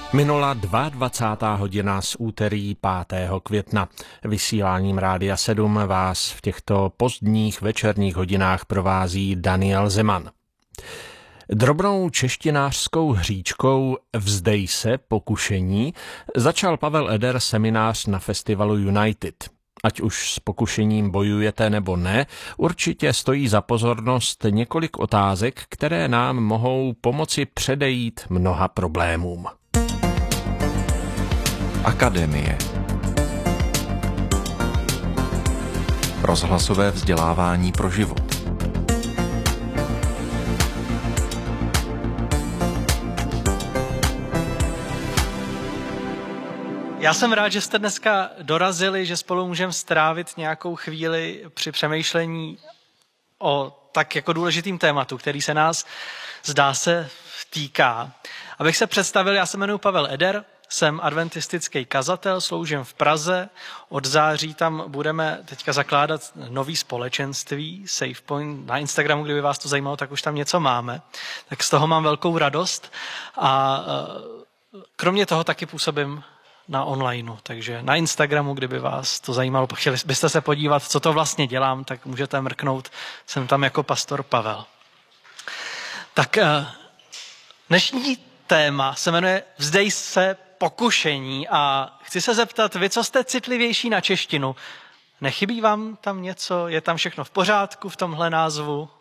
Minula 22. hodina z úterý 5. května. Vysíláním Rádia 7 vás v těchto pozdních večerních hodinách provází Daniel Zeman. Drobnou češtinářskou hříčkou Vzdej se pokušení začal Pavel Eder seminář na festivalu United. Ať už s pokušením bojujete nebo ne, určitě stojí za pozornost několik otázek, které nám mohou pomoci předejít mnoha problémům. Akademie. Rozhlasové vzdělávání pro život. Já jsem rád, že jste dneska dorazili, že spolu můžeme strávit nějakou chvíli při přemýšlení o tak jako důležitým tématu, který se nás, zdá se, týká. Abych se představil, já se jmenuji Pavel Eder, jsem adventistický kazatel, sloužím v Praze. Od září tam budeme teďka zakládat nový společenství, SafePoint. Na Instagramu, kdyby vás to zajímalo, tak už tam něco máme. Tak z toho mám velkou radost. A kromě toho taky působím na onlineu, takže na Instagramu, kdyby vás to zajímalo, chtěli byste se podívat, co to vlastně dělám, tak můžete mrknout, jsem tam jako pastor Pavel. Tak dnešní téma se jmenuje Vzdej se pokušení a chci se zeptat, vy, co jste citlivější na češtinu, nechybí vám tam něco? Je tam všechno v pořádku v tomhle názvu?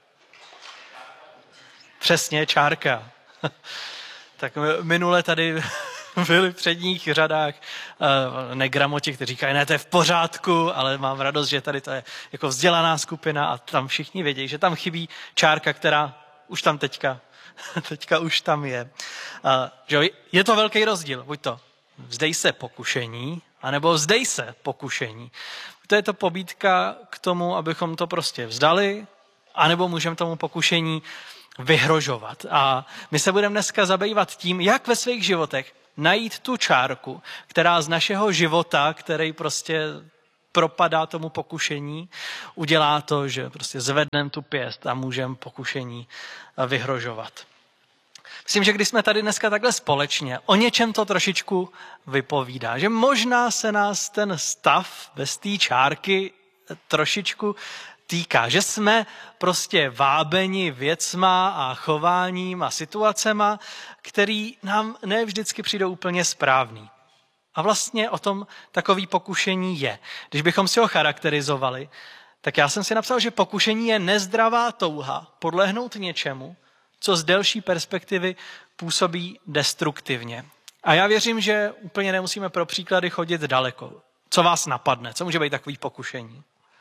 Přesně, čárka. Tak minule tady byli v předních řadách negramoti, kteří říkají, ne, to je v pořádku, ale mám radost, že tady to je jako vzdělaná skupina a tam všichni vědí, že tam chybí čárka, která už tam teďka už tam je. Že je to velký rozdíl, buď to vzdej se pokušení, anebo vzdej se pokušení. To je to pobídka k tomu, abychom to prostě vzdali, anebo můžeme tomu pokušení vyhrožovat. A my se budeme dneska zabývat tím, jak ve svých životech najít tu čárku, která z našeho života, který prostě propadá tomu pokušení, udělá to, že prostě zvedneme tu pěst a můžeme pokušení vyhrožovat. Myslím, že když jsme tady dneska takhle společně, o něčem to trošičku vypovídá, že možná se nás ten stav bez té čárky trošičku týká, že jsme prostě vábeni věcma a chováním a situacema, který nám ne vždycky přijdou úplně správný. A vlastně o tom takový pokušení je. Když bychom si ho charakterizovali, tak já jsem si napsal, že pokušení je nezdravá touha podlehnout něčemu, co z delší perspektivy působí destruktivně. A já věřím, že úplně nemusíme pro příklady chodit daleko. Co vás napadne? Co může být takový pokušení?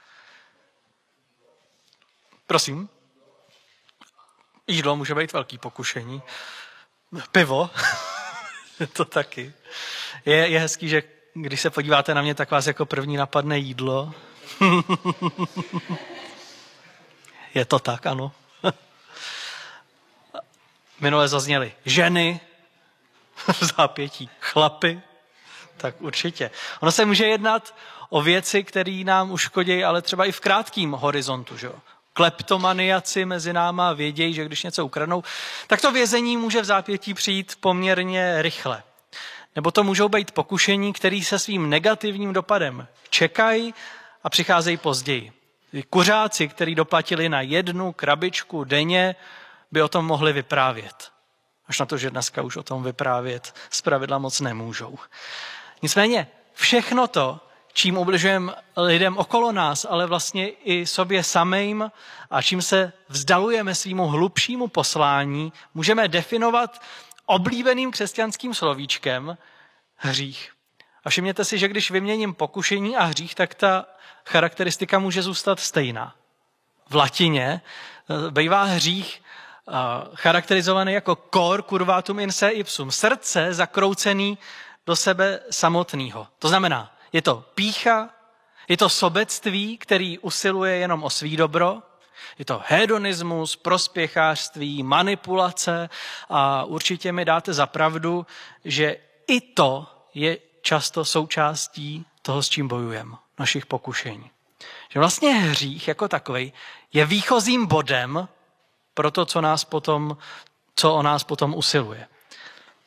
Prosím? Jídlo může být velký pokušení. Pivo? To taky. Je hezký, že když se podíváte na mě, tak vás jako první napadne jídlo. Je to tak, ano. Minule zazněly ženy v zápětí, chlapy, tak určitě. Ono se může jednat o věci, které nám uškodí, ale třeba i v krátkém horizontu, že jo. Kleptomaniaci mezi náma vědějí, že když něco ukradnou, tak to vězení může v zápětí přijít poměrně rychle. Nebo to můžou být pokušení, které se svým negativním dopadem čekají a přicházejí později. Kuřáci, kteří doplatili na 1 krabičku denně, by o tom mohli vyprávět. Až na to, že dneska už o tom vyprávět zpravidla moc nemůžou. Nicméně všechno to, čím ubližujeme lidem okolo nás, ale vlastně i sobě samým a čím se vzdalujeme svýmu hlubšímu poslání, můžeme definovat oblíbeným křesťanským slovíčkem hřích. A všimněte si, že když vyměním pokušení a hřích, tak ta charakteristika může zůstat stejná. V latině bývá hřích charakterizovaný jako cor curvatum in se ipsum, srdce zakroucený do sebe samotného. To znamená, je to pýcha, je to sobectví, který usiluje jenom o svý dobro, je to hedonismus, prospěchářství, manipulace a určitě mi dáte za pravdu, že i to je často součástí toho, s čím bojujeme, našich pokušení. Že vlastně hřích jako takový je výchozím bodem pro to, co o nás potom usiluje.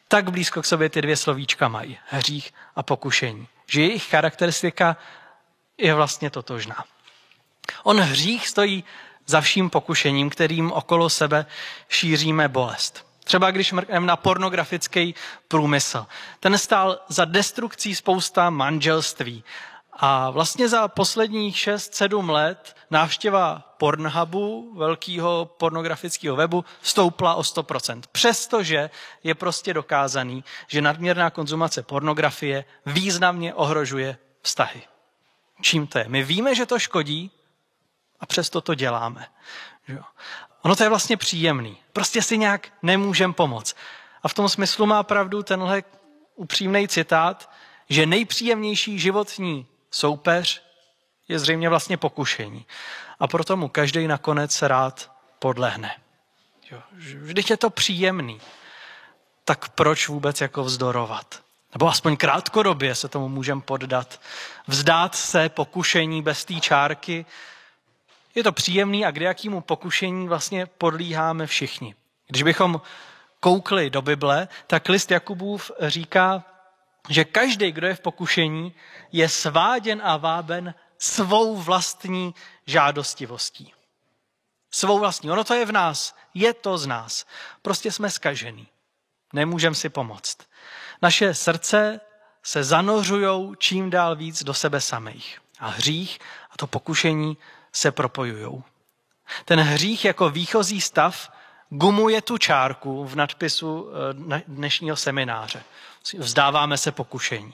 Tak blízko k sobě ty dvě slovíčka mají, hřích a pokušení. Že jejich charakteristika je vlastně totožná. On hřích stojí za vším pokušením, kterým okolo sebe šíříme bolest. Třeba když mrkneme na pornografický průmysl. Ten stál za destrukcí spousta manželství. A vlastně za posledních 6-7 let návštěva Pornhubu, velkého pornografického webu, stoupla o 100%. Přestože je prostě dokázaný, že nadměrná konzumace pornografie významně ohrožuje vztahy. Čím to je? My víme, že to škodí a přesto to děláme. Ono to je vlastně příjemný. Prostě si nějak nemůžeme pomoct. A v tom smyslu má pravdu tenhle upřímný citát, že nejpříjemnější životní soupeř je zřejmě vlastně pokušení. A proto mu každý nakonec rád podlehne. Vždyť je to příjemný. Tak proč vůbec jako vzdorovat? Nebo aspoň krátkodobě se tomu můžeme poddat. Vzdát se pokušení bez té čárky. Je to příjemný a kdejakýmu pokušení vlastně podlíháme všichni. Když bychom koukli do Bible, tak list Jakubův říká, že každý, kdo je v pokušení, je sváděn a váben svou vlastní žádostivostí. Svou vlastní. Ono to je v nás. Je to z nás. Prostě jsme zkažený. Nemůžeme si pomoct. Naše srdce se zanořujou čím dál víc do sebe samých. A hřích a to pokušení se propojujou. Ten hřích jako výchozí stav gumuje tu čárku v nadpisu dnešního semináře. Vzdáváme se pokušení.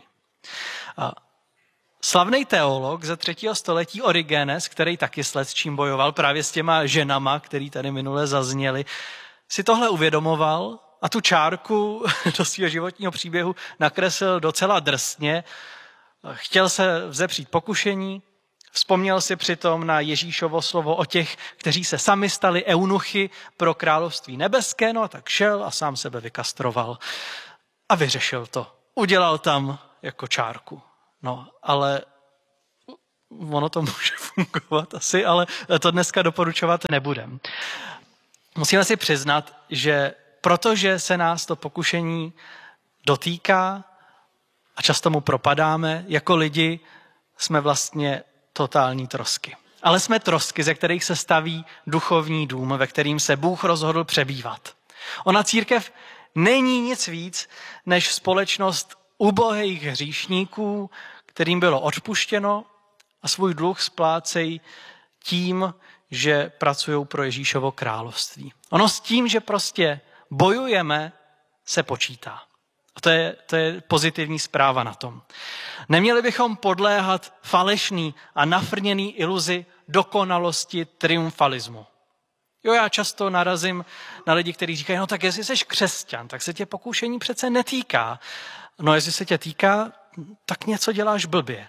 Slavný teolog ze 3. století Origenes, který taky s čím bojoval právě s těma ženama, který tady minule zazněli, si tohle uvědomoval a tu čárku do svého životního příběhu nakreslil docela drsně. Chtěl se vzepřít pokušení, vzpomněl si přitom na Ježíšovo slovo o těch, kteří se sami stali eunuchy pro království nebeské, no a tak šel a sám sebe vykastroval a vyřešil to. Udělal tam jako čárku. No, ale ono to může fungovat asi, ale to dneska doporučovat nebudem. Musíme si přiznat, že protože se nás to pokušení dotýká a často mu propadáme, jako lidi jsme vlastně totální trosky. Ale jsme trosky, ze kterých se staví duchovní dům, ve kterým se Bůh rozhodl přebývat. Ona církev není nic víc než společnost ubohých hříšníků, kterým bylo odpuštěno a svůj dluh splácejí tím, že pracují pro Ježíšovo království. Ono s tím, že prostě bojujeme, se počítá. A to je pozitivní zpráva na tom. Neměli bychom podléhat falešný a nafrněný iluzi dokonalosti triumfalismu. Jo, já často narazím na lidi, kteří říkají, no tak jestli jsi křesťan, tak se tě pokušení přece netýká. No jestli se tě týká, tak něco děláš blbě.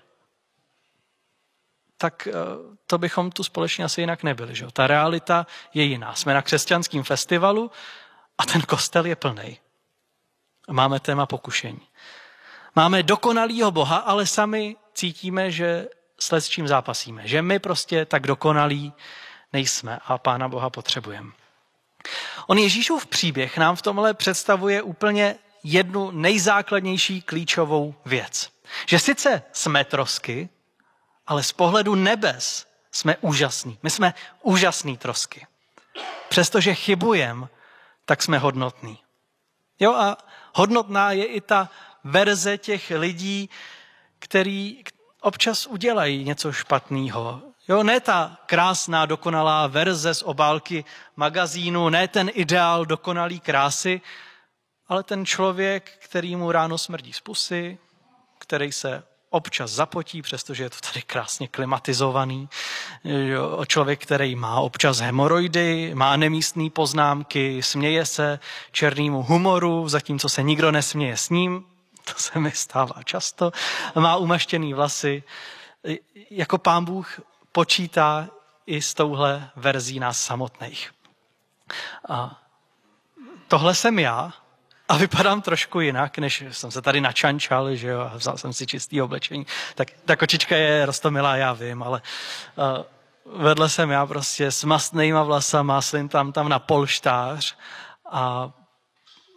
Tak to bychom tu společně asi jinak nebyli. Že? Ta realita je jiná. Jsme na křesťanském festivalu a ten kostel je plnej. Máme téma pokušení. Máme dokonalýho Boha, ale sami cítíme, že s čím zápasíme. Že my prostě tak dokonalí nejsme a Pána Boha potřebujeme. On Ježíšův příběh nám v tomhle představuje úplně jednu nejzákladnější klíčovou věc. Že sice jsme trosky, ale z pohledu nebes jsme úžasní. My jsme úžasný trosky. Přestože chybujeme, tak jsme hodnotní. Jo, a hodnotná je i ta verze těch lidí, který občas udělají něco špatného. Jo, ne ta krásná, dokonalá verze z obálky magazínu, ne ten ideál dokonalý krásy, ale ten člověk, který mu ráno smrdí z pusy, který se občas zapotí, přestože je to tady krásně klimatizovaný. Jo, člověk, který má občas hemoroidy, má nemístné poznámky, směje se černému humoru, zatímco se nikdo nesměje s ním, to se mi stává často, má umaštěný vlasy. Jako Pán Bůh počítá i s touhle verzí nás samotných. A tohle jsem já a vypadám trošku jinak, než jsem se tady načančal, že jo, a vzal jsem si čistý oblečení. Tak ta kočička je roztomilá, já vím, ale vedle jsem já prostě s mastnejma vlasama, slím tam na polštář a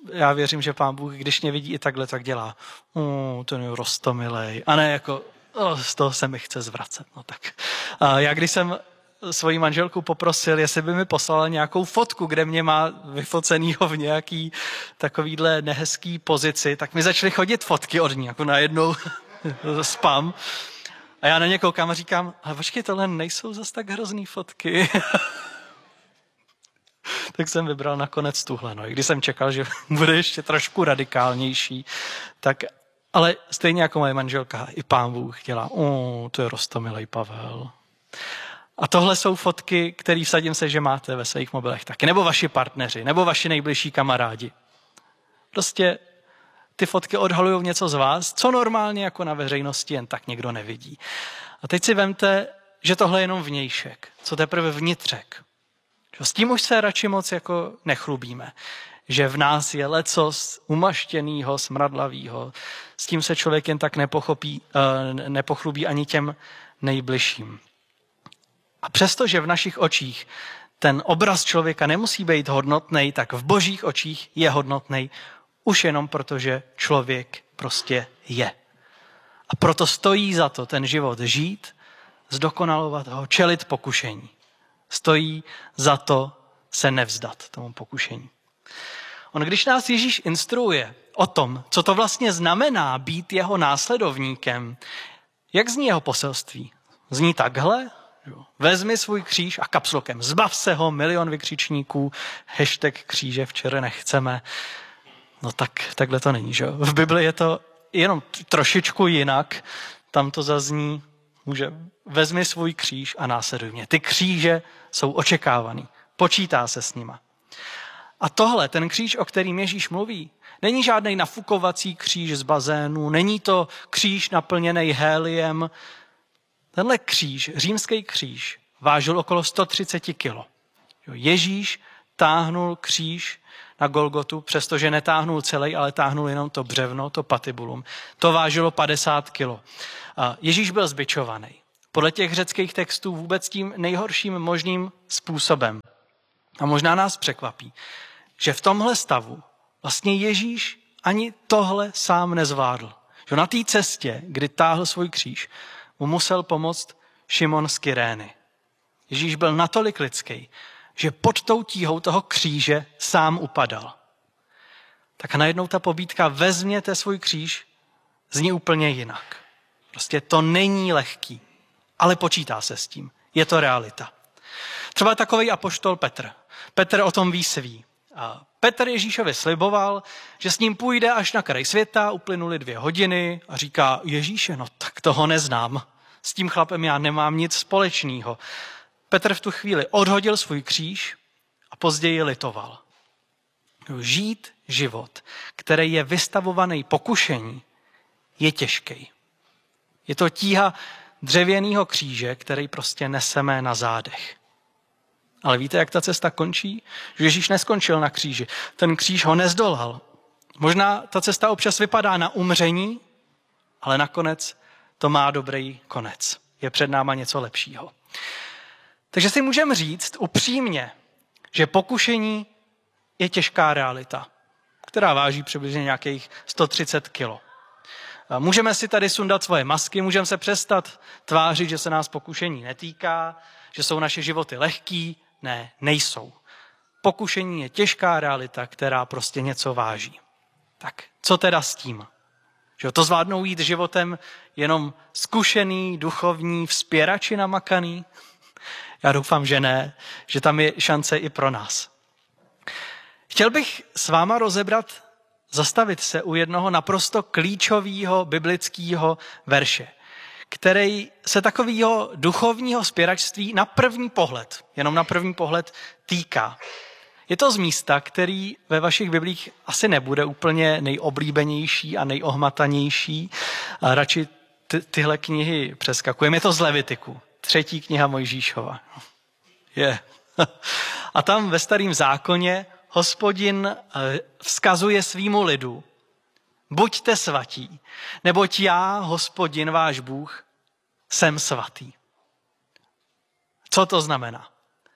já věřím, že Pán Bůh, když mě vidí i takhle, tak dělá, ten je roztomilej. A ne jako, z toho se mi chce zvracet. No tak. A já když jsem svoji manželku poprosil, jestli by mi poslala nějakou fotku, kde mě má vyfocenýho v nějaký takovýhle nehezký pozici, tak mi začaly chodit fotky od ní, jako najednou spam. A já na ně koukám a říkám, ale počkej, tohle nejsou zas tak hrozný fotky. Tak jsem vybral nakonec tuhle. No. I když jsem čekal, že bude ještě trošku radikálnější, tak, ale stejně jako moje manželka, i Pán Bůh dělá, to je roztomilej Pavel. A tohle jsou fotky, které vsadím se, že máte ve svých mobilech taky. Nebo vaši partneři, nebo vaši nejbližší kamarádi. Prostě ty fotky odhalují něco z vás, co normálně jako na veřejnosti jen tak někdo nevidí. A teď si vemte, že tohle je jenom vnějšek, co teprve vnitřek. S tím už se radši moc jako nechlubíme. Že v nás je lecos umaštěnýho, smradlavýho. S tím se člověk jen tak nepochlubí ani těm nejbližším. A přesto, že v našich očích ten obraz člověka nemusí být hodnotnej, tak v Božích očích je hodnotnej už jenom proto, že člověk prostě je. A proto stojí za to ten život žít, zdokonalovat ho, čelit pokušení. Stojí za to se nevzdat tomu pokušení. Když nás Ježíš instruuje o tom, co to vlastně znamená být jeho následovníkem, jak zní jeho poselství? Zní takhle? Vezmi svůj kříž a kapslokem zbav se ho, 1 000 000 vykřičníků, #kříže včera nechceme. No tak, takhle to není, že? V Bibli je to jenom trošičku jinak. Tam to zazní, vezmi svůj kříž a následuj mě. Ty kříže jsou očekávaný. Počítá se s nima. A tohle, ten kříž, o kterým Ježíš mluví, není žádný nafukovací kříž z bazénu, není to kříž naplněný héliem. Tenhle kříž, římský kříž, vážil okolo 130 kilo. Ježíš táhnul kříž na Golgotu, přestože netáhnul celý, ale táhnul jenom to břevno, to patibulum. To vážilo 50 kilo. Ježíš byl zbičovaný. Podle těch řeckých textů vůbec tím nejhorším možným způsobem. A možná nás překvapí, že v tomhle stavu vlastně Ježíš ani tohle sám nezvládl. Že na té cestě, kdy táhl svůj kříž, mu musel pomoct Šimon z Kyrény. Ježíš byl natolik lidský, že pod tou tíhou toho kříže sám upadal. Tak najednou ta pobídka vezměte svůj kříž zní úplně jinak. Prostě to není lehký, ale počítá se s tím. Je to realita. Třeba takový apoštol Petr. Petr o tom ví svý. A Petr Ježíšovi sliboval, že s ním půjde až na kraj světa, uplynuly 2 hodiny a říká, Ježíše, no tak toho neznám. S tím chlapem já nemám nic společného. Petr v tu chvíli odhodil svůj kříž a později litoval. Žít život, který je vystavovaný pokušení, je těžký. Je to tíha dřevěného kříže, který prostě neseme na zádech. Ale víte, jak ta cesta končí? Že Ježíš neskončil na kříži. Ten kříž ho nezdolal. Možná ta cesta občas vypadá na umření, ale nakonec to má dobrý konec. Je před náma něco lepšího. Takže si můžeme říct upřímně, že pokušení je těžká realita, která váží přibližně nějakých 130 kilo. Můžeme si tady sundat svoje masky, můžeme se přestat tvářit, že se nás pokušení netýká, že jsou naše životy lehký. Ne, nejsou. Pokušení je těžká realita, která prostě něco váží. Tak co teda s tím? Že to zvládnou jít životem jenom zkušený, duchovní, vzpěrači namakaný? Já doufám, že ne, že tam je šance i pro nás. Chtěl bych s váma zastavit se u jednoho naprosto klíčového biblického verše, který se takového duchovního vzpěračství na první pohled, jenom na první pohled týká. Je to z místa, který ve vašich biblích asi nebude úplně nejoblíbenější a nejohmatanější. A radši tyhle knihy přeskakujeme. Je to z Levitiku, 3. kniha Mojžíšova. Je. A tam ve Starém zákoně Hospodin vzkazuje svýmu lidu, buďte svatí, neboť já, Hospodin, váš Bůh, jsem svatý. Co to znamená?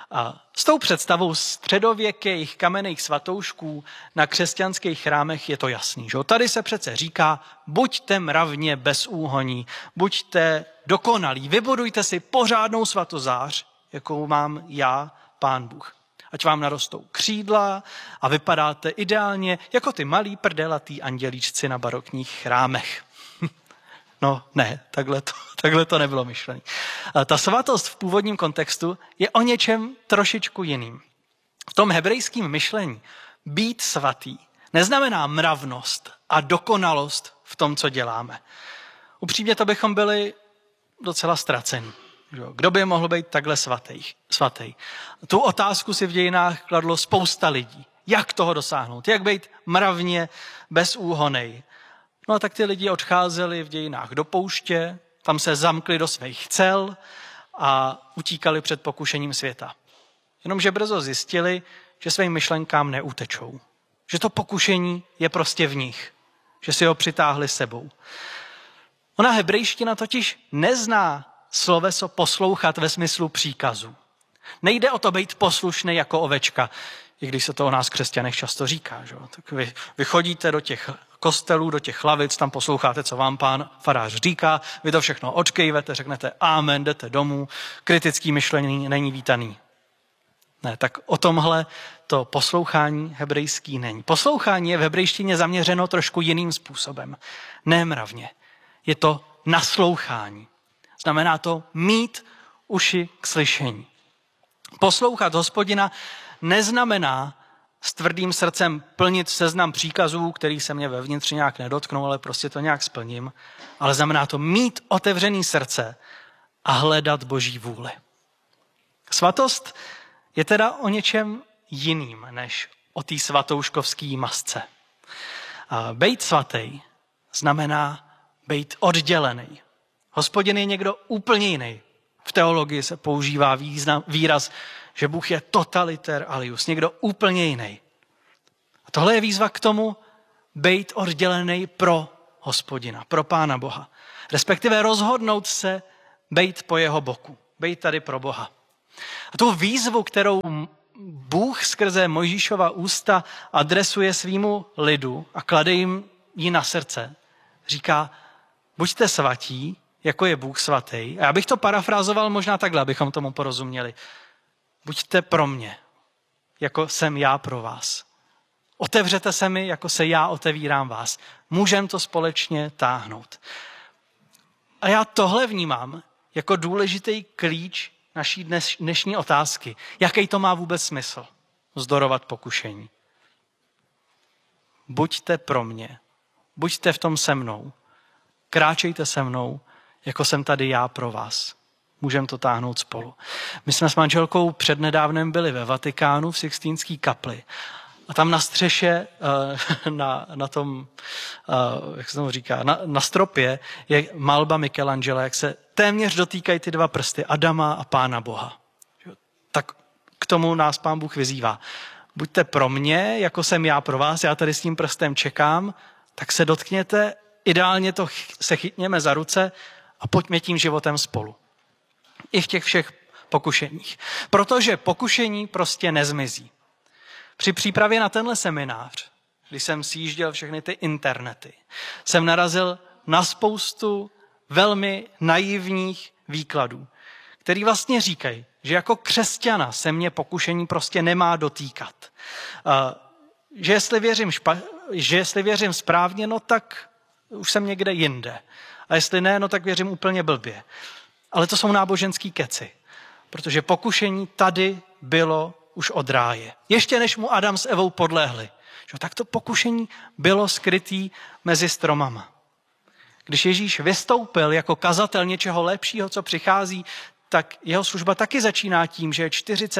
A s tou představou středověkých kamenných svatoušků na křesťanských chrámech je to jasný. Že? Tady se přece říká, buďte mravně bezúhonní, buďte dokonalí, vybudujte si pořádnou svatozář, jakou mám já, Pán Bůh. Ať vám narostou křídla a vypadáte ideálně jako ty malí prdelatý andělíčci na barokních chrámech. No ne, takhle to nebylo myšlené. Ta svatost v původním kontextu je o něčem trošičku jiným. V tom hebrejském myšlení být svatý neznamená mravnost a dokonalost v tom, co děláme. Upřímně to bychom byli docela ztracení. Kdo by mohl být takhle svatý? Tu otázku si v dějinách kladlo spousta lidí. Jak toho dosáhnout? Jak být mravně bezúhonej? No a tak ty lidi odcházeli v dějinách do pouště, tam se zamkli do svých cel a utíkali před pokušením světa. Jenomže brzo zjistili, že svým myšlenkám neutečou. Že to pokušení je prostě v nich. Že si ho přitáhli sebou. Ona hebrejština totiž nezná sloveso poslouchat ve smyslu příkazu. Nejde o to být poslušný jako ovečka, i když se to o nás křesťanech často říká. Že? Tak vy chodíte do těch kostelů, do těch lavic, tam posloucháte, co vám pán farář říká, vy to všechno odkejvete, řeknete amen, jdete domů, kritický myšlení není vítaný. Ne, tak o tomhle to poslouchání hebrejský není. Poslouchání je v hebrejštině zaměřeno trošku jiným způsobem. Ne mravně. Je to naslouchání. Znamená to mít uši k slyšení. Poslouchat Hospodina neznamená s tvrdým srdcem plnit seznam příkazů, který se mě vevnitř nějak nedotknou, ale prostě to nějak splním. Ale znamená to mít otevřený srdce a hledat Boží vůli. Svatost je teda o něčem jiným, než o té svatouškovské masce. Bejt svatý znamená bejt oddělený. Hospodin je někdo úplně jiný. V teologii se používá výraz, že Bůh je totaliter alius, někdo úplně jiný. A tohle je výzva k tomu bejt oddělený pro Hospodina, pro Pána Boha. Respektive rozhodnout se bejt po jeho boku, bejt tady pro Boha. A tu výzvu, kterou Bůh skrze Mojžíšova ústa adresuje svýmu lidu a klade jim ji na srdce, říká, buďte svatí, jako je Bůh svatý. A já bych to parafrázoval možná takhle, abychom tomu porozuměli. Buďte pro mě, jako jsem já pro vás. Otevřete se mi, jako se já otevírám vás. Můžeme to společně táhnout. A já tohle vnímám jako důležitý klíč naší dnešní otázky. Jaký to má vůbec smysl? Vzdorovat pokušení. Buďte pro mě. Buďte v tom se mnou. Kráčejte se mnou, jako jsem tady já pro vás. Můžeme to táhnout spolu. My jsme s manželkou přednedávnem byli ve Vatikánu v Sixtínské kapli. A tam na střeše, na tom, jak se tomu říká, na stropě je malba Michelangela, jak se téměř dotýkají ty dva prsty, Adama a Pána Boha. Tak k tomu nás Pán Bůh vyzývá. Buďte pro mě, jako jsem já pro vás, já tady s tím prstem čekám, tak se dotkněte, ideálně to se chytněme za ruce a pojďme tím životem spolu. I v těch všech pokušeních. Protože pokušení prostě nezmizí. Při přípravě na tenhle seminář, když jsem sjížděl všechny ty internety, jsem narazil na spoustu velmi naivních výkladů, který vlastně říkají, že jako křesťana se mě pokušení prostě nemá dotýkat. Že jestli věřím správně, no tak už jsem někde jinde. A jestli ne, no tak věřím úplně blbě. Ale to jsou náboženský keci, protože pokušení tady bylo už od ráje. Ještě než mu Adam s Evou podlehli. Tak to pokušení bylo skrytý mezi stromama. Když Ježíš vystoupil jako kazatel něčeho lepšího, co přichází, tak jeho služba taky začíná tím, že je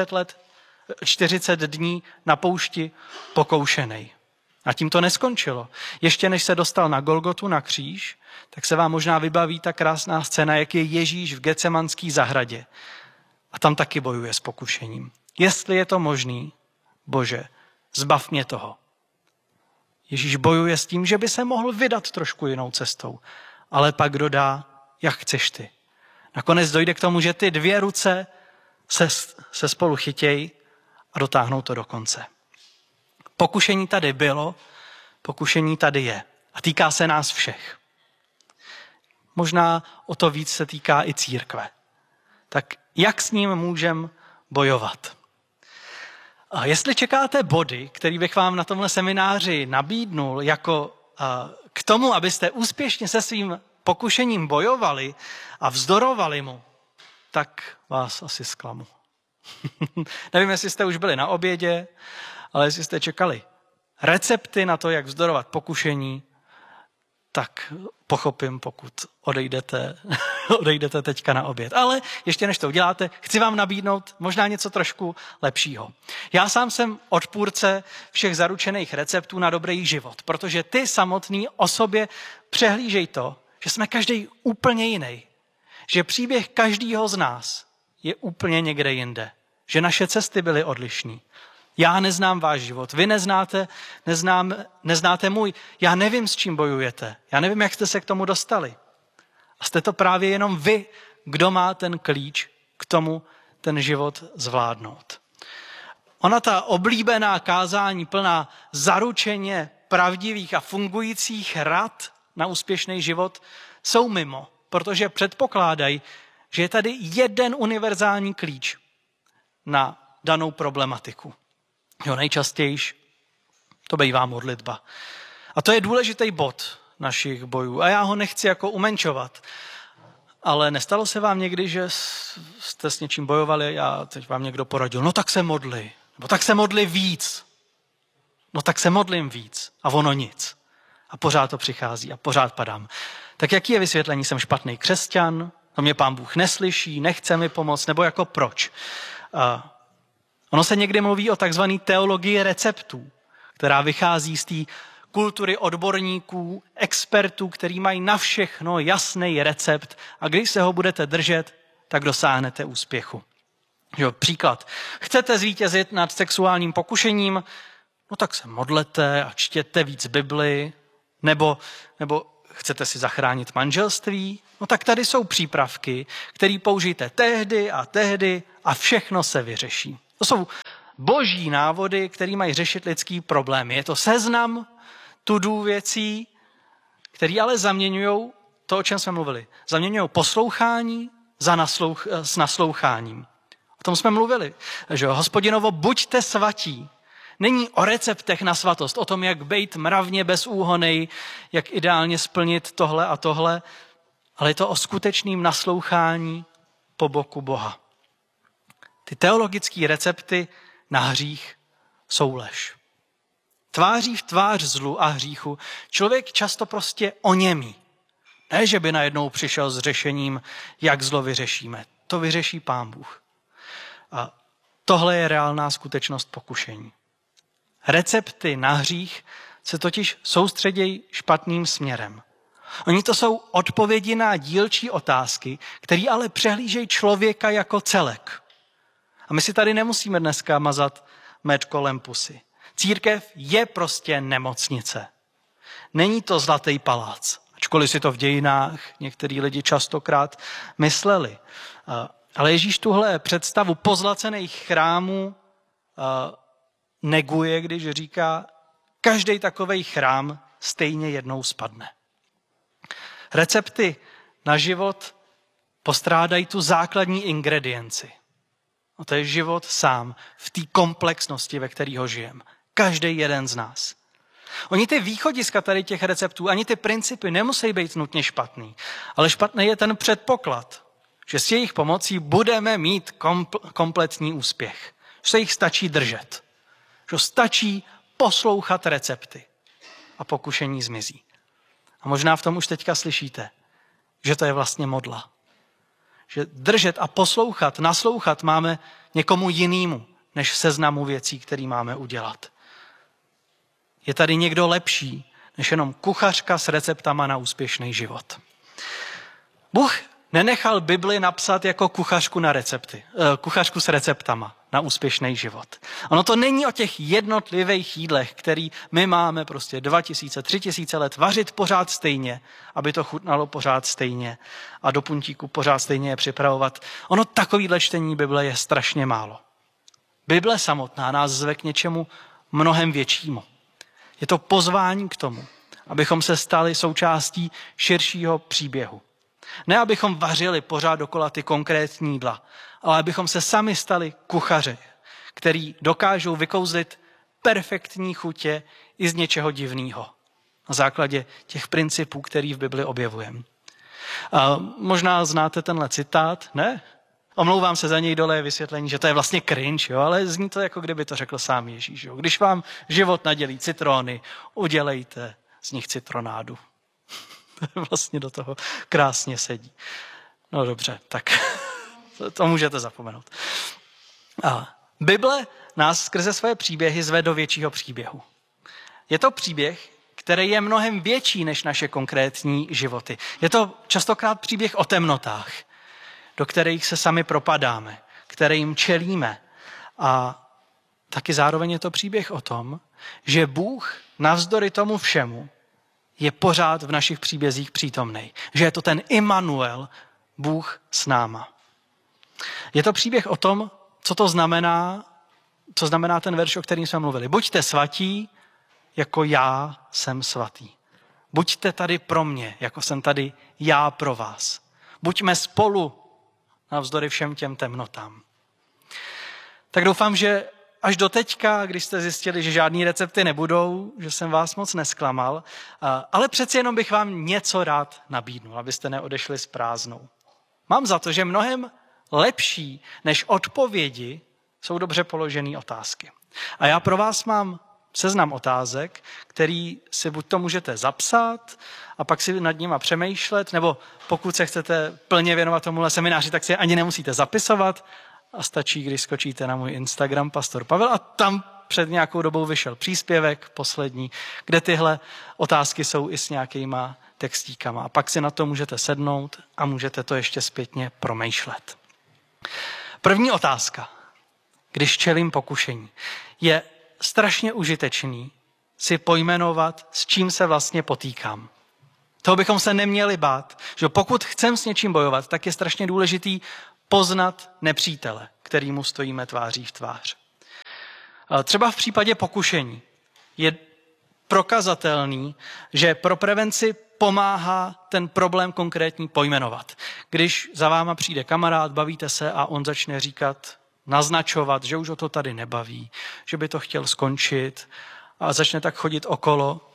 40 dní na poušti pokoušenej. A tím to neskončilo. Ještě než se dostal na Golgotu, na kříž, tak se vám možná vybaví ta krásná scéna, jak je Ježíš v Getsemanské zahradě. A tam taky bojuje s pokušením. Jestli je to možný, Bože, zbav mě toho. Ježíš bojuje s tím, že by se mohl vydat trošku jinou cestou, ale pak dodá, jak chceš ty. Nakonec dojde k tomu, že ty dvě ruce se spolu chytěj a dotáhnou to do konce. Pokušení tady bylo, pokušení tady je a týká se nás všech. Možná o to víc se týká i církve. Tak jak s ním můžeme bojovat? A jestli čekáte body, který bych vám na tomhle semináři nabídnul jako k tomu, abyste úspěšně se svým pokušením bojovali a vzdorovali mu, tak vás asi zklamu. Nevím, jestli jste už byli na obědě, ale jestli jste čekali recepty na to, jak vzdorovat pokušení, tak pochopím, pokud odejdete teďka na oběd. Ale ještě než to uděláte, chci vám nabídnout možná něco trošku lepšího. Já sám jsem odpůrce všech zaručených receptů na dobrý život, protože ty samotný o sobě přehlížej to, že jsme každý úplně jiný, že příběh každého z nás je úplně někde jinde, že naše cesty byly odlišný. Já neznám váš život, vy neznáte můj, já nevím, s čím bojujete, já nevím, jak jste se k tomu dostali. A jste to právě jenom vy, kdo má ten klíč k tomu ten život zvládnout. Ona ta oblíbená kázání plná zaručeně pravdivých a fungujících rad na úspěšný život jsou mimo, protože předpokládají, že je tady jeden univerzální klíč na danou problematiku. Jo, nejčastěji to bývá modlitba. A to je důležitý bod našich bojů. A já ho nechci jako umenčovat. Ale nestalo se vám někdy, že jste s něčím bojovali a teď vám někdo poradil, no tak se modli, nebo tak se modli víc. No tak se modlím víc a ono nic. A pořád to přichází a pořád padám. Tak jaký je vysvětlení? Jsem špatný křesťan, no mě Pán Bůh neslyší, nechce mi pomoct, nebo jako proč? Ono se někdy mluví o takzvané teologii receptů, která vychází z té kultury odborníků, expertů, který mají na všechno jasný recept a když se ho budete držet, tak dosáhnete úspěchu. Jo, příklad. Chcete zvítězit nad sexuálním pokušením? No tak se modlete a čtěte víc Bibli. Nebo chcete si zachránit manželství? No tak tady jsou přípravky, které použijte tehdy a všechno se vyřeší. To jsou boží návody, které mají řešit lidský problémy. Je to seznam to-do věcí, které ale zaměňují to, o čem jsme mluvili. Zaměňují poslouchání s nasloucháním. O tom jsme mluvili. Že Hospodinovo, buďte svatí. Není o receptech na svatost, o tom, jak bejt mravně bezúhonej, jak ideálně splnit tohle a tohle, ale je to o skutečným naslouchání po boku Boha. Ty teologické recepty na hřích jsou lež. Tváří v tvář zlu a hříchu člověk často prostě oněmí. Ne, že by najednou přišel s řešením, jak zlo vyřešíme. To vyřeší Pán Bůh. A tohle je reálná skutečnost pokušení. Recepty na hřích se totiž soustředějí špatným směrem. Oni to jsou odpovědi na dílčí otázky, které ale přehlížejí člověka jako celek. A my si tady nemusíme dneska mazat med kolem pusy. Církev je prostě nemocnice. Není to zlatý palác, ačkoliv si to v dějinách některý lidi častokrát mysleli. Ale Ježíš tuhle představu pozlacených chrámů neguje, když říká, každý takovej chrám stejně jednou spadne. Recepty na život postrádají tu základní ingredienci. A to je život sám v té komplexnosti, ve které ho žijeme. Každý jeden z nás. Oni ty východiska tady těch receptů, ani ty principy nemusí být nutně špatný, ale špatný je ten předpoklad, že s jejich pomocí budeme mít kompletní úspěch. Že se jich stačí držet. Že stačí poslouchat recepty a pokušení zmizí. A možná v tom už teďka slyšíte, že to je vlastně modla. Že držet a poslouchat, naslouchat máme někomu jinému, než seznamu věcí, které máme udělat. Je tady někdo lepší, než jenom kuchařka s receptama na úspěšný život. Bůh nenechal Bibli napsat jako kuchařku s receptama na úspěšný život. Ono to není o těch jednotlivých jídlech, který my máme prostě 2000, 3000 let vařit pořád stejně, aby to chutnalo pořád stejně a do puntíku pořád stejně je připravovat. Ono takovýhle čtení Bible je strašně málo. Bible samotná nás zve k něčemu mnohem většímu. Je to pozvání k tomu, abychom se stali součástí širšího příběhu. Ne, abychom vařili pořád dokola ty konkrétní jídla, ale abychom se sami stali kuchaři, který dokážou vykouzlit perfektní chutě i z něčeho divného. Na základě těch principů, který v Bibli objevujeme. Možná znáte tenhle citát, ne? Omlouvám se za něj, dole je vysvětlení, že to je vlastně cringe, jo? Ale zní to, jako kdyby to řekl sám Ježíš. Jo? Když vám život nadělí citrony, udělejte z nich citronádu. Vlastně do toho krásně sedí. No dobře, tak to můžete zapomenout. Bible nás skrze své příběhy zve do většího příběhu. Je to příběh, který je mnohem větší než naše konkrétní životy. Je to častokrát příběh o temnotách, do kterých se sami propadáme, kterým čelíme. A taky zároveň je to příběh o tom, že Bůh navzdory tomu všemu je pořád v našich příbězích přítomnej. Že je to ten Immanuel, Bůh s náma. Je to příběh o tom, co znamená ten verš, o kterým jsme mluvili. Buďte svatí, jako já jsem svatý. Buďte tady pro mě, jako jsem tady já pro vás. Buďme spolu navzdory všem těm temnotám. Tak doufám, že až do teďka, když jste zjistili, že žádný recepty nebudou, že jsem vás moc nesklamal, ale přeci jenom bych vám něco rád nabídnul, abyste neodešli s prázdnou. Mám za to, že mnohem lepší než odpovědi jsou dobře položené otázky. A já pro vás mám seznam otázek, který si buď to můžete zapsat a pak si nad nima přemýšlet, nebo pokud se chcete plně věnovat tomuhle semináři, tak si ani nemusíte zapisovat a stačí, když skočíte na můj Instagram Pastor Pavel a tam před nějakou dobou vyšel příspěvek, poslední, kde tyhle otázky jsou i s nějakýma textíkama. A pak si na to můžete sednout a můžete to ještě zpětně promýšlet. První otázka, když čelím pokušení, je strašně užitečný si pojmenovat, s čím se vlastně potýkám. Toho bychom se neměli bát, že pokud chcem s něčím bojovat, tak je strašně důležitý poznat nepřítele, kterýmu stojíme tváří v tvář. Třeba v případě pokušení je prokazatelný, že pro prevenci pomáhá ten problém konkrétní pojmenovat. Když za váma přijde kamarád, bavíte se a on začne říkat, naznačovat, že už ho to tady nebaví, že by to chtěl skončit a začne tak chodit okolo.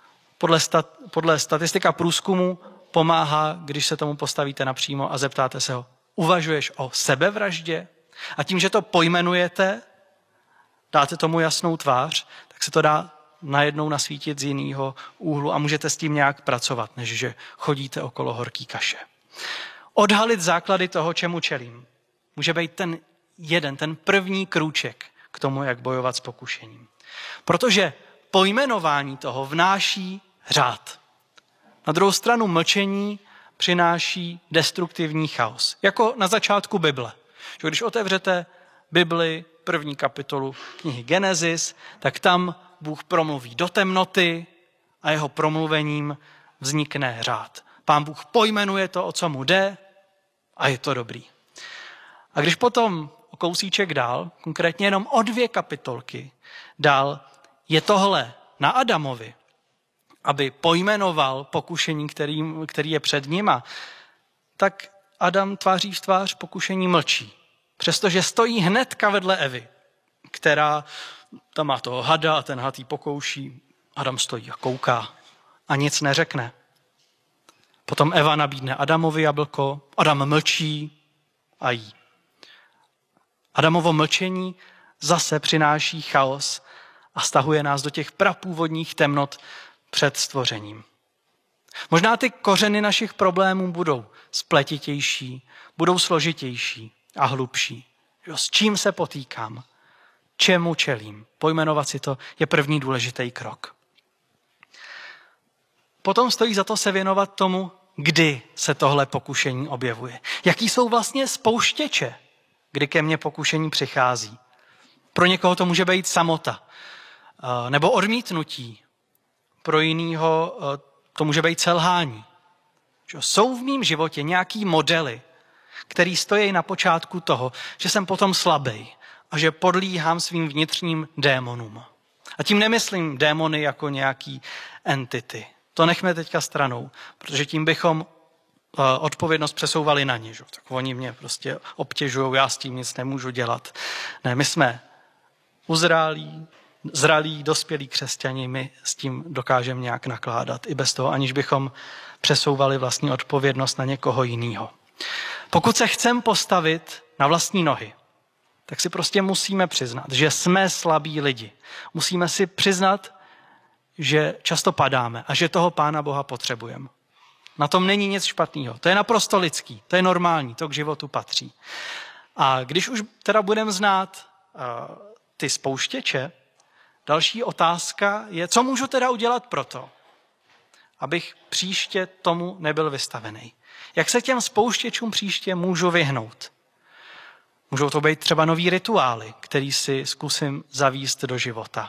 Podle statistika průzkumu pomáhá, když se tomu postavíte napřímo a zeptáte se ho, uvažuješ o sebevraždě? A tím, že to pojmenujete, dáte tomu jasnou tvář, tak se to dá najednou nasvítit z jiného úhlu a můžete s tím nějak pracovat, než že chodíte okolo horký kaše. Odhalit základy toho, čemu čelím, může být ten první krůček k tomu, jak bojovat s pokušením. Protože pojmenování toho vnáší řád. Na druhou stranu mlčení přináší destruktivní chaos. Jako na začátku Bible. Že když otevřete Bibli, první kapitolu knihy Genesis, tak tam Bůh promluví do temnoty a jeho promluvením vznikne řád. Pán Bůh pojmenuje to, o co mu jde a je to dobrý. A když potom o kousíček dál, konkrétně jenom o 2 kapitolky dál, je tohle na Adamovi, aby pojmenoval pokušení, který je před nima, tak Adam tváří v tvář pokušení mlčí. Přestože stojí hnedka vedle Evy, která tam má toho hada a ten had jí pokouší. Adam stojí a kouká a nic neřekne. Potom Eva nabídne Adamovi jablko, Adam mlčí a jí. Adamovo mlčení zase přináší chaos a stahuje nás do těch prapůvodních temnot před stvořením. Možná ty kořeny našich problémů budou spletitější, budou složitější a hlubší. S čím se potýkám? Čemu čelím? Pojmenovat si to je první důležitý krok. Potom stojí za to se věnovat tomu, kdy se tohle pokušení objevuje. Jaký jsou vlastně spouštěče, kdy ke mně pokušení přichází. Pro někoho to může být samota nebo odmítnutí. Pro jiného to může být selhání. Jsou v mém životě nějaký modely, který stojí na počátku toho, že jsem potom slabý a že podlíhám svým vnitřním démonům. A tím nemyslím démony jako nějaký entity. To nechme teďka stranou, protože tím bychom odpovědnost přesouvali na ně. Že? Tak oni mě prostě obtěžují, já s tím nic nemůžu dělat. Ne, my jsme zralí, dospělí křesťani, my s tím dokážeme nějak nakládat i bez toho, aniž bychom přesouvali vlastní odpovědnost na někoho jiného. Pokud se chceme postavit na vlastní nohy, tak si prostě musíme přiznat, že jsme slabí lidi. Musíme si přiznat, že často padáme a že toho Pána Boha potřebujeme. Na tom není nic špatného. To je naprosto lidský, to je normální, to k životu patří. A když už teda budeme znát ty spouštěče, další otázka je, co můžu teda udělat proto, abych příště tomu nebyl vystavený. Jak se těm spouštěčům příště můžu vyhnout? Můžou to být třeba nový rituály, který si zkusím zavést do života.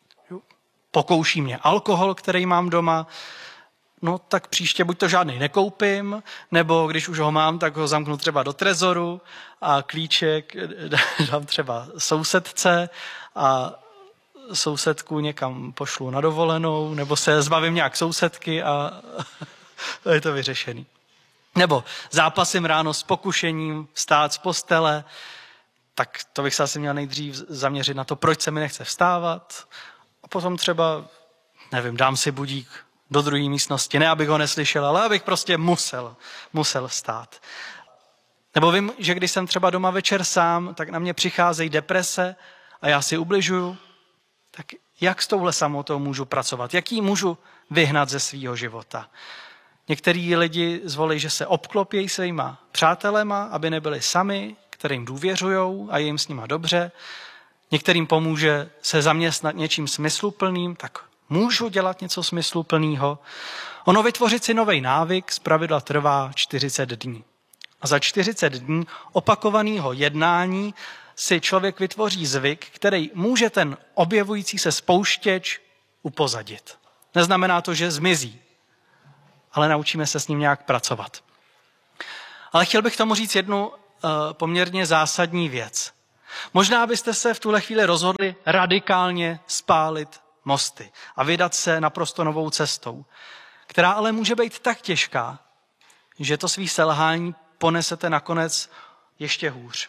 Pokouší mě alkohol, který mám doma, no tak příště buď to žádný nekoupím, nebo když už ho mám, tak ho zamknu třeba do trezoru a klíček dám třeba sousedce a sousedku někam pošlu na dovolenou, nebo se zbavím nějak sousedky a je to vyřešený. Nebo zápasím ráno s pokušením vstát z postele, tak to bych se asi měl nejdřív zaměřit na to, proč se mi nechce vstávat. A potom třeba, nevím, dám si budík do druhé místnosti, ne abych ho neslyšel, ale abych prostě musel vstát. Nebo vím, že když jsem třeba doma večer sám, tak na mě přicházejí deprese a já si ubližuju. Tak jak s touhle samotou můžu pracovat? Jak ji můžu vyhnat ze svého života? Některý lidi zvolí, že se obklopějí svýma přátelema, aby nebyli sami, kterým důvěřujou a je jim s nima dobře. Některým pomůže se zaměstnat něčím smysluplným, tak můžu dělat něco smysluplného. Ono vytvořit si nový návyk zpravidla trvá 40 dní. A za 40 dní opakovaného jednání si člověk vytvoří zvyk, který může ten objevující se spouštěč upozadit. Neznamená to, že zmizí, ale naučíme se s ním nějak pracovat. Ale chtěl bych tomu říct jednu poměrně zásadní věc. Možná byste se v tuhle chvíli rozhodli radikálně spálit mosty a vydat se naprosto novou cestou, která ale může být tak těžká, že to svý selhání ponesete nakonec ještě hůř.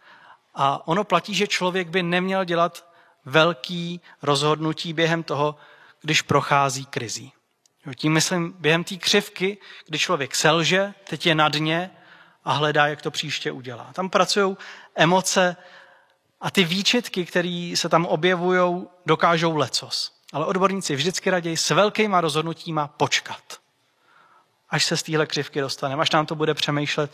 A ono platí, že člověk by neměl dělat velký rozhodnutí během toho, když prochází krizí. Tím myslím během té křivky, kdy člověk selže, teď je na dně a hledá, jak to příště udělá. Tam pracují emoce a ty výčitky, které se tam objevují, dokážou lecos. Ale odborníci vždycky raději s velkýma rozhodnutíma počkat. Až se z téhle křivky dostaneme, až nám to bude přemýšlet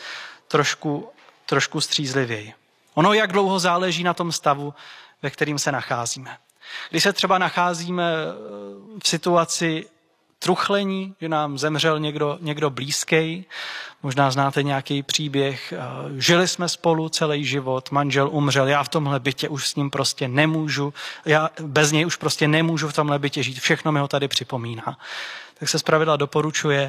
trošku střízlivěji. Ono, jak dlouho záleží na tom stavu, ve kterým se nacházíme. Když se třeba nacházíme v situaci truchlení, že nám zemřel někdo blízký, možná znáte nějaký příběh, žili jsme spolu celý život, manžel umřel, já v tomhle bytě už s ním prostě nemůžu, já bez něj už prostě nemůžu v tomhle bytě žít, všechno mi ho tady připomíná. Tak se zpravidla doporučuje,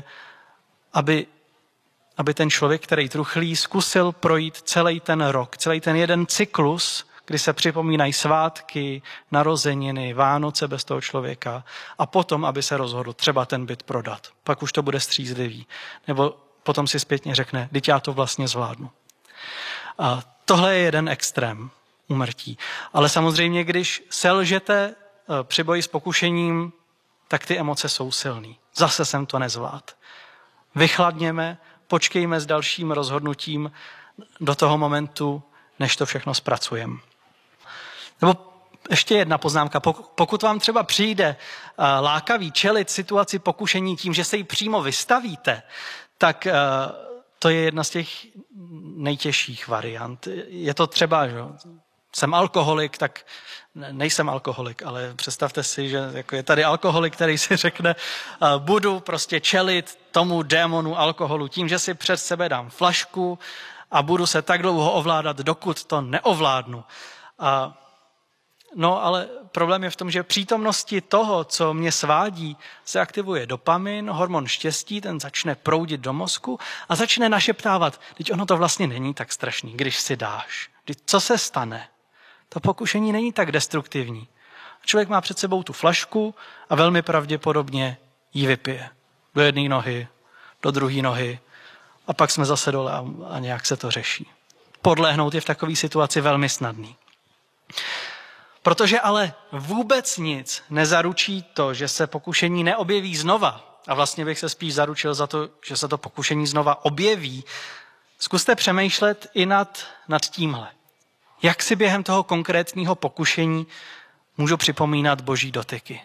aby ten člověk, který truchlí, zkusil projít celý ten rok, celý ten jeden cyklus, kdy se připomínají svátky, narozeniny, Vánoce bez toho člověka a potom, aby se rozhodl třeba ten byt prodat. Pak už to bude střízlivý. Nebo potom si zpětně řekne, vždyť já to vlastně zvládnu. A tohle je jeden extrém úmrtí. Ale samozřejmě, když selžete při boji s pokušením, tak ty emoce jsou silný. Zase jsem to nezvládl. Vychladněme, počkejme s dalším rozhodnutím do toho momentu, než to všechno zpracujeme. Nebo ještě jedna poznámka. Pokud vám třeba přijde lákavý čelit situaci pokušení tím, že se jí přímo vystavíte, tak to je jedna z těch nejtěžších variant. Je to třeba jsem alkoholik, tak nejsem alkoholik, ale představte si, že jako je tady alkoholik, který si řekne, budu prostě čelit tomu démonu alkoholu tím, že si před sebe dám flašku a budu se tak dlouho ovládat, dokud to neovládnu. No ale problém je v tom, že v přítomnosti toho, co mě svádí, se aktivuje dopamin, hormon štěstí, ten začne proudit do mozku a začne našeptávat, teď ono to vlastně není tak strašný, když si dáš. Co se stane? To pokušení není tak destruktivní. Člověk má před sebou tu flašku a velmi pravděpodobně ji vypije. Do jedné nohy, do druhé nohy a pak jsme zase dole a nějak se to řeší. Podlehnout je v takové situaci velmi snadný. Protože ale vůbec nic nezaručí to, že se pokušení neobjeví znova, a vlastně bych se spíš zaručil za to, že se to pokušení znova objeví, zkuste přemýšlet i nad tímhle. Jak si během toho konkrétního pokušení můžu připomínat boží dotyky?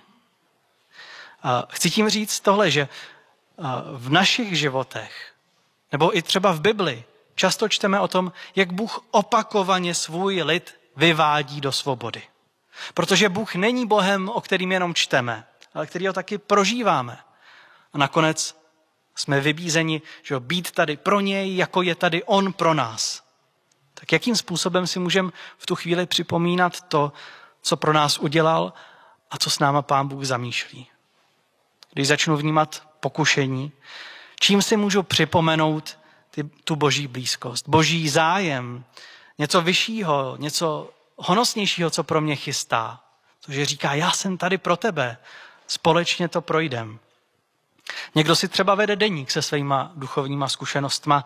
Chci tím říct tohle, že v našich životech, nebo i třeba v Bibli, často čteme o tom, jak Bůh opakovaně svůj lid vyvádí do svobody. Protože Bůh není Bohem, o kterým jenom čteme, ale který ho taky prožíváme. A nakonec jsme vybízeni, že být tady pro něj, jako je tady on pro nás. Tak jakým způsobem si můžeme v tu chvíli připomínat to, co pro nás udělal a co s náma Pán Bůh zamýšlí? Když začnu vnímat pokušení, čím si můžu připomenout tu boží blízkost, boží zájem, něco vyššího, něco honosnějšího, co pro mě chystá. Protože říká, já jsem tady pro tebe, společně to projdem. Někdo si třeba vede deník se svýma duchovníma zkušenostma.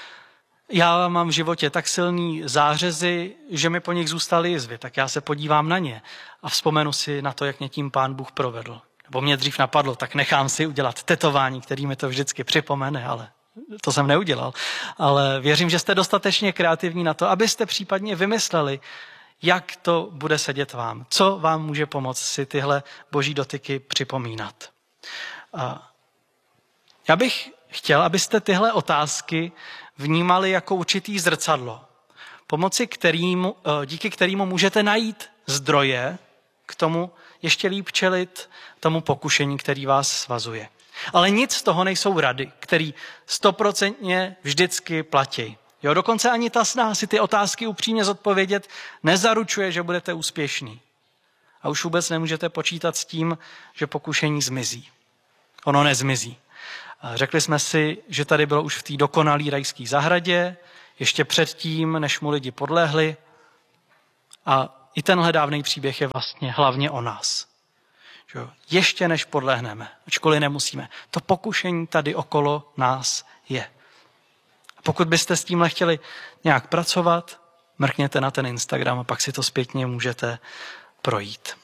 Já mám v životě tak silný zářezy, že mi po nich zůstaly jizvy, tak já se podívám na ně a vzpomenu si na to, jak mě tím Pán Bůh provedl. Nebo mě dřív napadlo, tak nechám si udělat tetování, který mi to vždycky připomene, ale to jsem neudělal. Ale věřím, že jste dostatečně kreativní na to, abyste případně vymysleli, jak to bude sedět vám. Co vám může pomoct si tyhle boží dotyky připomínat. Já bych chtěl, abyste tyhle otázky vnímali jako určitý zrcadlo, díky kterému můžete najít zdroje k tomu ještě líp čelit tomu pokušení, který vás svazuje. Ale nic z toho nejsou rady, které 100% vždycky platí. Jo, dokonce ani ta snaha si ty otázky upřímně zodpovědět nezaručuje, že budete úspěšní. A už vůbec nemůžete počítat s tím, že pokušení zmizí. Ono nezmizí. Řekli jsme si, že tady bylo už v té dokonalé rajské zahradě, ještě předtím, než mu lidi podlehli. A i tenhle dávný příběh je vlastně hlavně o nás. Že ještě než podlehneme, ačkoliv nemusíme, to pokušení tady okolo nás je. A pokud byste s tímhle chtěli nějak pracovat, mrkněte na ten Instagram a pak si to zpětně můžete projít.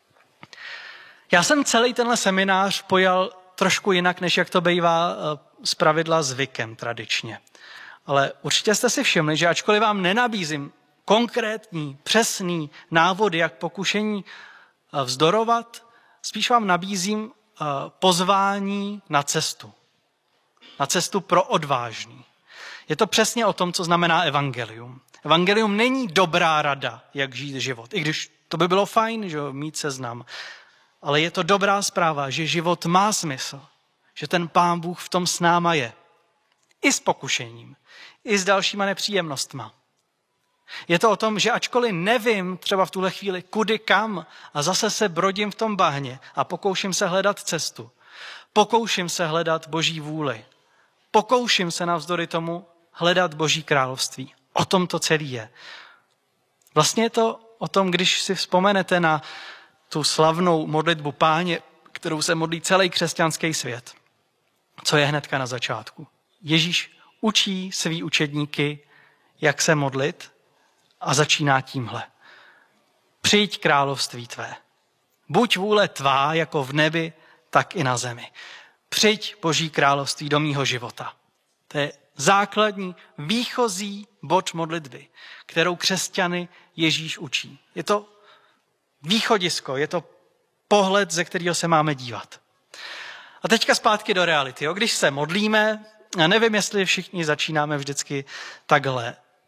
Já jsem celý tenhle seminář pojal trošku jinak, než jak to bývá zpravidla zvykem tradičně. Ale určitě jste si všimli, že ačkoliv vám nenabízím konkrétní, přesný návody, jak pokušení vzdorovat, spíš vám nabízím pozvání na cestu. Na cestu pro odvážný. Je to přesně o tom, co znamená evangelium. Evangelium není dobrá rada, jak žít život. I když to by bylo fajn, že mít seznam. Ale je to dobrá zpráva, že život má smysl. Že ten Pán Bůh v tom s náma je. I s pokušením. I s dalšíma nepříjemnostma. Je to o tom, že ačkoliv nevím třeba v tuhle chvíli kudy kam a zase se brodím v tom bahně a pokouším se hledat cestu. Pokouším se hledat Boží vůli. Pokouším se navzdory tomu hledat Boží království. O tom to celý je. Vlastně je to o tom, když si vzpomenete na tu slavnou modlitbu Páně, kterou se modlí celý křesťanský svět. Co je hnedka na začátku. Ježíš učí svý učedníky, jak se modlit a začíná tímhle. Přijď království tvé. Buď vůle tvá jako v nebi, tak i na zemi. Přijď Boží království do mýho života. To je základní výchozí bod modlitby, kterou křesťany Ježíš učí. Je to východisko, je to pohled, ze kterého se máme dívat. A teďka zpátky do reality. Jo? Když se modlíme, já nevím, jestli všichni začínáme vždycky takhle.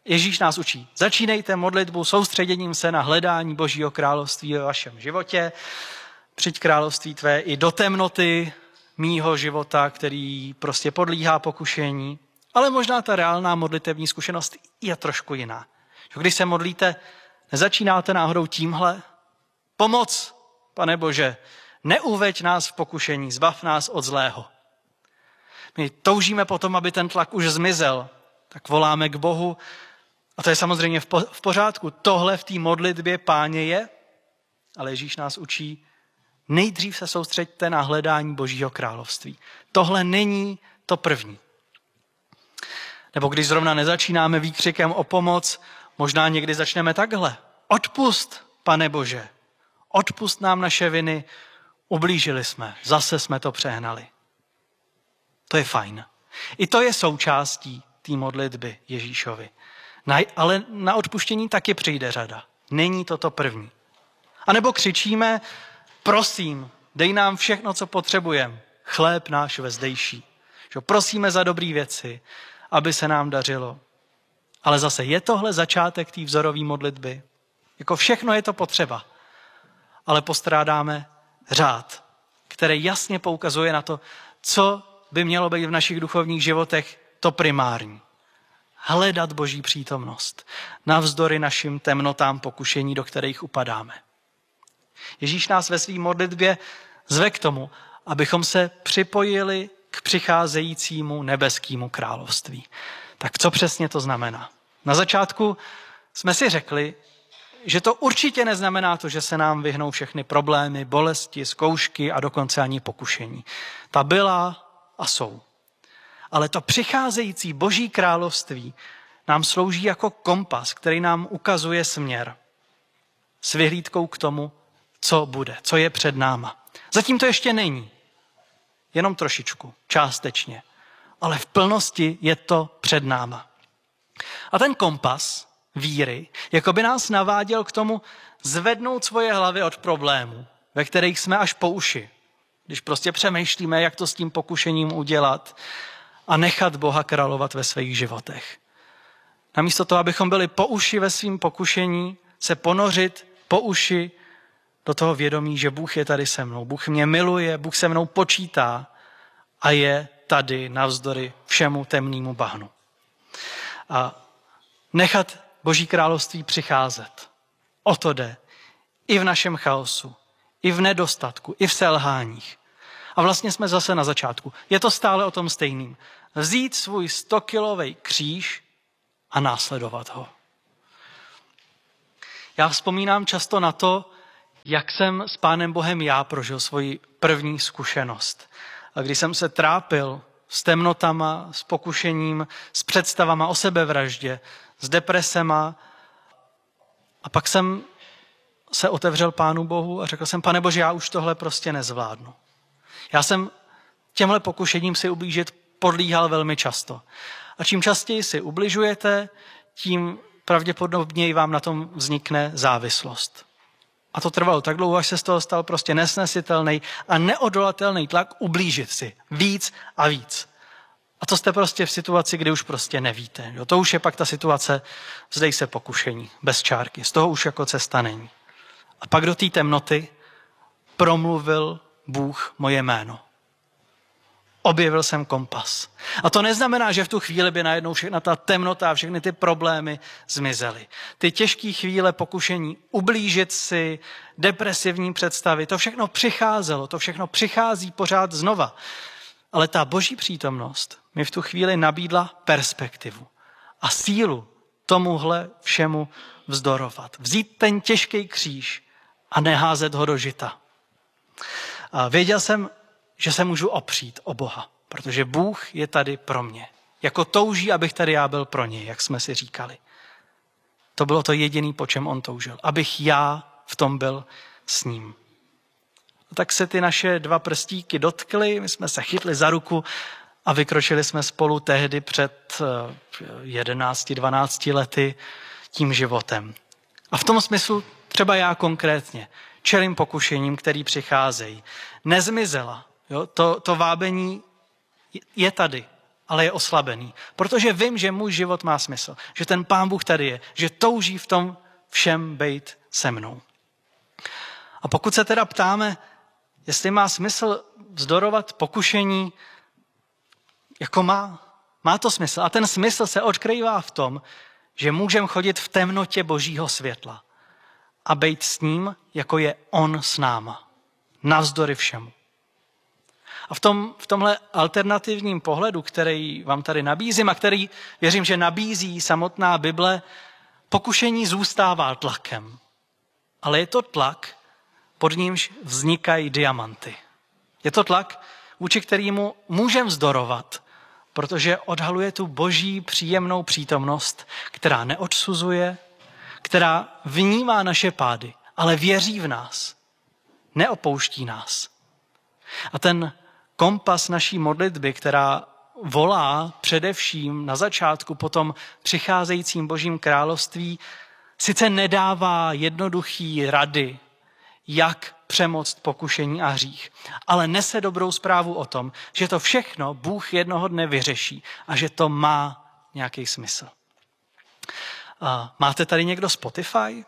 Ježíš nás učí. Začínejte modlitbu soustředěním se na hledání Božího království ve vašem životě. Přijď království tvé i do temnoty mýho života, který prostě podlíhá pokušení. Ale možná ta reálná modlitevní zkušenost je trošku jiná. Když se modlíte, nezačínáte náhodou tímhle? Pomoc, Pane Bože, neuveď nás v pokušení, zbav nás od zlého. My toužíme potom, aby ten tlak už zmizel, tak voláme k Bohu a to je samozřejmě v pořádku. Tohle v té modlitbě Páně je, ale Ježíš nás učí, nejdřív se soustřeďte na hledání Božího království. Tohle není to první. Nebo když zrovna nezačínáme výkřikem o pomoc, možná někdy začneme takhle. Odpusť, Pane Bože, odpusť nám naše viny, ublížili jsme, zase jsme to přehnali. To je fajn. I to je součástí té modlitby Ježíšovi. Ale na odpuštění taky přijde řada. Není to první. A nebo křičíme, prosím, dej nám všechno, co potřebujeme. Chléb náš vezdejší. Prosíme za dobré věci, aby se nám dařilo. Ale zase je tohle začátek té vzorové modlitby. Jako všechno je to potřeba. Ale postrádáme řád, který jasně poukazuje na to, co by mělo být v našich duchovních životech to primární. Hledat Boží přítomnost navzdory našim temnotám pokušení, do kterých upadáme. Ježíš nás ve své modlitbě zve k tomu, abychom se připojili k přicházejícímu nebeskému království. Tak co přesně to znamená? Na začátku jsme si řekli, že to určitě neznamená to, že se nám vyhnou všechny problémy, bolesti, zkoušky a dokonce ani pokušení. Ta byla a jsou. Ale to přicházející Boží království nám slouží jako kompas, který nám ukazuje směr. S vyhlídkou k tomu, co bude, co je před náma. Zatím to ještě není. Jenom trošičku, částečně. Ale v plnosti je to před náma. A ten kompas víry, jako by nás naváděl k tomu zvednout svoje hlavy od problémů, ve kterých jsme až po uši. Když prostě přemýšlíme, jak to s tím pokušením udělat a nechat Boha královat ve svých životech. Namísto toho, abychom byli po uši ve svým pokušení, se ponořit po uši do toho vědomí, že Bůh je tady se mnou. Bůh mě miluje, Bůh se mnou počítá a je tady navzdory všemu temnému bahnu. A nechat Boží království přicházet. O to jde. I v našem chaosu, i v nedostatku, i v selháních. A vlastně jsme zase na začátku. Je to stále o tom stejným. Vzít svůj 100kilový kříž a následovat ho. Já vzpomínám často na to, jak jsem s Pánem Bohem já prožil svoji první zkušenost. A když jsem se trápil s temnotama, s pokušením, s představama o sebevraždě, s depresema. A pak jsem se otevřel Pánu Bohu a řekl jsem, Pane Bože, já už tohle prostě nezvládnu. Já jsem těmhle pokušením si ublížit podlíhal velmi často. A čím častěji si ubližujete, tím pravděpodobněji vám na tom vznikne závislost. A to trvalo tak dlouho, až se z toho stal prostě nesnesitelný a neodolatelný tlak ublížit si víc a víc. A to jste prostě v situaci, kdy už prostě nevíte. Jo? To už je pak ta situace, vzdej se pokušení, bez čárky. Z toho už jako cesta není. A pak do té temnoty promluvil Bůh moje jméno. Objevil jsem kompas. A to neznamená, že v tu chvíli by najednou všechna ta temnota a všechny ty problémy zmizely. Ty těžké chvíle pokušení, ublížit si, depresivní představy, to všechno přicházelo, to všechno přichází pořád znova. Ale ta Boží přítomnost mi v tu chvíli nabídla perspektivu a sílu tomuhle všemu vzdorovat. Vzít ten těžký kříž a neházet ho do žita. A věděl jsem, že se můžu opřít o Boha, protože Bůh je tady pro mě. Jako touží, abych tady já byl pro něj, jak jsme si říkali. To bylo to jediné, po čem on toužil. Abych já v tom byl s ním. Tak se ty naše 2 prstíky dotkly, my jsme se chytli za ruku a vykročili jsme spolu tehdy před 11-12 lety tím životem. A v tom smyslu třeba já konkrétně čelím pokušením, který přicházejí. Nezmizela. Jo? To vábení je tady. ale je oslabený. Protože vím, že můj život má smysl, že ten Pán Bůh tady je, že touží v tom všem být se mnou. A pokud se teda ptáme, jestli má smysl vzdorovat pokušení, jako má to smysl. A ten smysl se odkrývá v tom, že můžeme chodit v temnotě Božího světla a být s ním, jako je on s náma. Navzdory všemu. A v tomhle alternativním pohledu, který vám tady nabízím a který věřím, že nabízí samotná Bible, pokušení zůstává tlakem. Ale je to tlak, pod nímž vznikají diamanty. Je to tlak, vůči kterému můžeme vzdorovat, protože odhaluje tu Boží příjemnou přítomnost, která neodsuzuje, která vnímá naše pády, ale věří v nás, neopouští nás. A ten kompas naší modlitby, která volá především na začátku po tom přicházejícím Božím království, sice nedává jednoduchý rady, jak přemoct pokušení a hřích, ale nese dobrou zprávu o tom, že to všechno Bůh jednoho dne vyřeší a že to má nějaký smysl. Máte tady někdo Spotify?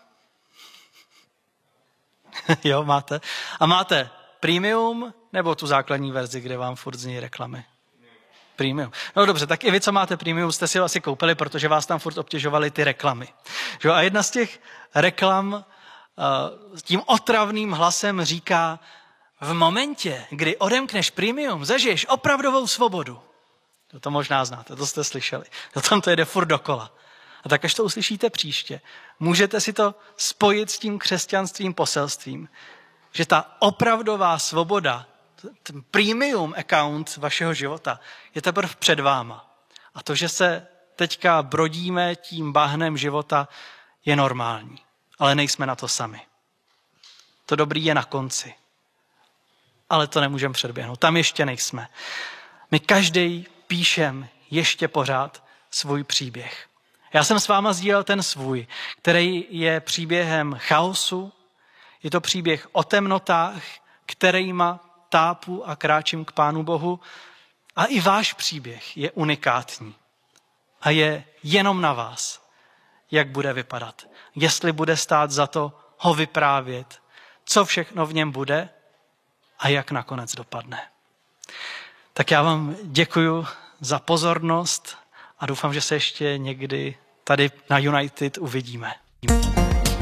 Jo, máte. A máte premium nebo tu základní verzi, kde vám furt zní reklamy? Premium. No dobře, tak i vy, co máte premium, jste si ho asi koupili, protože vás tam furt obtěžovaly ty reklamy. A jedna z těch reklam tím otravným hlasem říká: v momentě, kdy odemkneš premium, zažiješ opravdovou svobodu. To možná znáte, to jste slyšeli. Tam to jede furt dokola. A tak až to uslyšíte příště, můžete si to spojit s tím křesťanstvím poselstvím, že ta opravdová svoboda, ten premium account vašeho života je teprve před váma. A to, že se teďka brodíme tím bahnem života, je normální. Ale nejsme na to sami. To dobrý je na konci. Ale to nemůžeme předběhnout. Tam ještě nejsme. My každý píšem ještě pořád svůj příběh. Já jsem s váma sdílel ten svůj, který je příběhem chaosu, je to příběh o temnotách, kterýma tápu a kráčím k Pánu Bohu. A i váš příběh je unikátní. A je jenom na vás, jak bude vypadat. Jestli bude stát za to ho vyprávět, co všechno v něm bude a jak nakonec dopadne. Tak já vám děkuju za pozornost a doufám, že se ještě někdy tady na United uvidíme.